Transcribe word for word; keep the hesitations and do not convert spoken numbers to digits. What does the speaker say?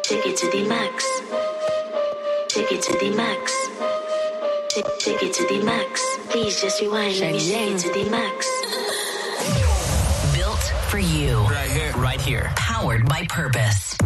Take it to the max. Take it to the max. Take, take it to the max. Please just rewind. Let me take it to the max. Built for you. Right here. Right here. Powered by purpose.